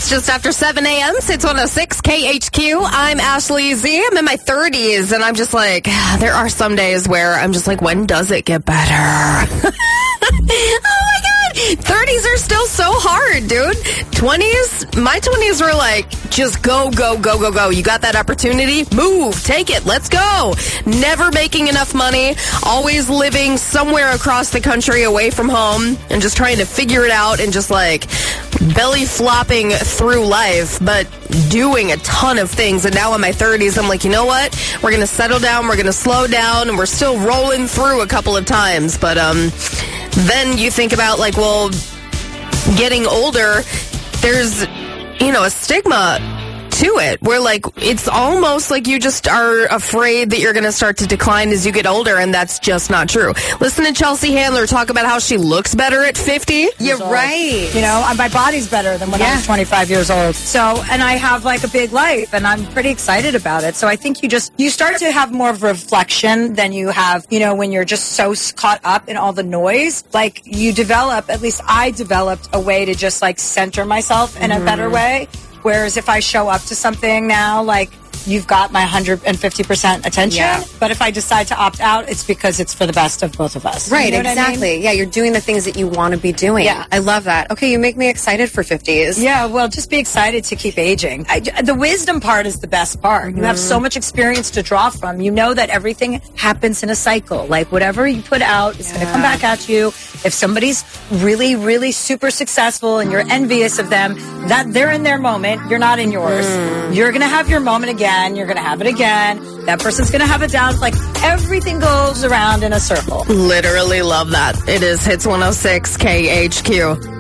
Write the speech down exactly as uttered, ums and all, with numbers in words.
It's just after seven a.m. It's one oh six K H Q. I'm Ashley Z. I'm in my thirties, and I'm just like, there are some days where I'm just like, when does it get better? Oh my God. thirties are still so hard, dude. twenties, my twenties were like, just go, go, go, go, go. You got that opportunity? Move, take it, let's go. Never making enough money, always living somewhere across the country away from home and just trying to figure it out and just like belly flopping through life, but doing a ton of things. And now in my thirties, I'm like, you know what? We're going to settle down, we're going to slow down, and we're still rolling through a couple of times. But um, then you think about like, well, getting older, there's, you know, a stigma to it where like it's almost like you just are afraid that you're going to start to decline as you get older, and that's just not true. Listen to Chelsea Handler talk about how she looks better at fifty. You're right. You know, my body's better than when Yeah. I was twenty-five years old. So, and I have like a big life, and I'm pretty excited about it. So I think you just, you start to have more of a reflection than you have, you know, when you're just so caught up in all the noise. Like you develop, at least I developed a way to just like center myself in a better way. Whereas if I show up to something now, like, you've got my one hundred fifty percent attention. Yeah. But if I decide to opt out, it's because it's for the best of both of us. Right, You know what I mean? exactly. Yeah, you're doing the things that you want to be doing. Yeah. I love that. Okay, you make me excited for fifties. Yeah, well, just be excited to keep aging. I, the wisdom part is the best part. You have so much experience to draw from. You know that everything happens in a cycle. Like, whatever you put out, it's going to come back at you. If somebody's really, really super successful and you're envious of them, that they're in their moment, you're not in yours. You're going to have your moment again. You're going to have it again. That person's going to have it down. Like, everything goes around in a circle. Literally love that. It is Hits one oh six K H Q.